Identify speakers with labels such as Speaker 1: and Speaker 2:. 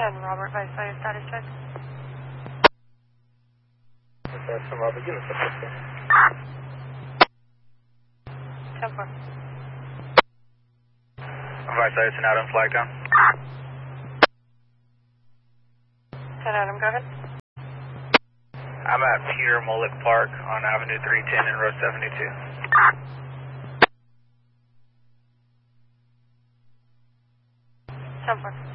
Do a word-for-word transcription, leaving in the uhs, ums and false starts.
Speaker 1: ten, Robert, Vice Fire status check.
Speaker 2: That's from Robert, give us a picture.
Speaker 1: ten four.
Speaker 3: Vice Fire, ten Adam, flag down.
Speaker 1: ten Adam, go ahead.
Speaker 3: I'm at Peter Mullick Park on Avenue three ten and Road seventy-two.
Speaker 1: ten four.